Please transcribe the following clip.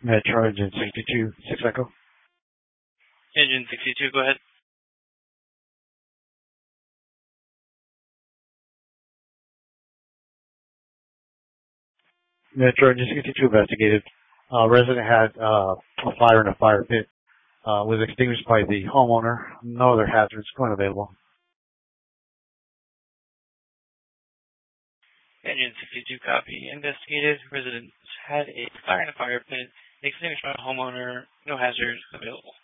Metro Engine 62, 6 Echo. Engine 62, go ahead. Metro Engine 62 investigated. Resident had a fire in a fire pit. Was extinguished by the homeowner. No other hazards going available. Engine 62 copy. Investigated. Residents had a fire in a fire pit. Extinguished by a homeowner. No hazards available.